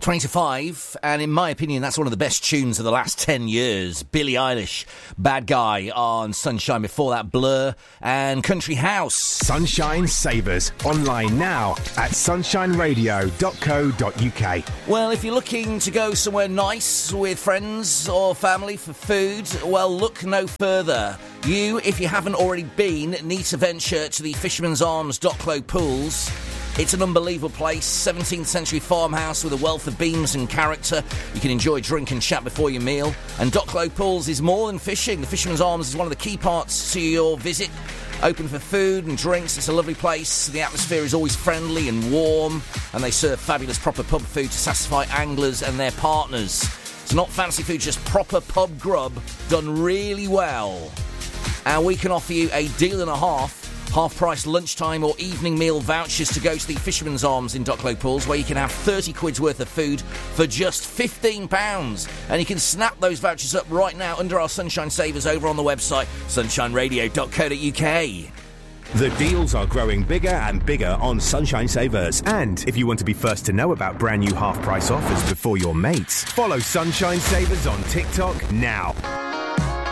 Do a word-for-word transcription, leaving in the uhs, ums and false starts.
twenty to five, and in my opinion, that's one of the best tunes of the last ten years. Billie Eilish, Bad Guy on Sunshine. Before that, Blur and Country House. Sunshine Savers, online now at sunshine radio dot co dot uk. Well, if you're looking to go somewhere nice with friends or family for food, well, look no further. You, if you haven't already been, need to venture to the Fisherman's Arms Docklow Pools. It's an unbelievable place, seventeenth century farmhouse with a wealth of beams and character. You can enjoy drink and chat before your meal. And Docklow Pools is more than fishing. The Fisherman's Arms is one of the key parts to your visit. Open for food and drinks. It's a lovely place. The atmosphere is always friendly and warm, and they serve fabulous proper pub food to satisfy anglers and their partners. It's not fancy food, just proper pub grub done really well. And we can offer you a deal and a half. Half-price lunchtime or evening meal vouchers to go to the Fisherman's Arms in Docklow Pools, where you can have thirty quid's worth of food for just fifteen pounds. And you can snap those vouchers up right now under our Sunshine Savers over on the website, sunshine radio dot co dot uk. The deals are growing bigger and bigger on Sunshine Savers. And if you want to be first to know about brand new half-price offers before your mates, follow Sunshine Savers on TikTok now.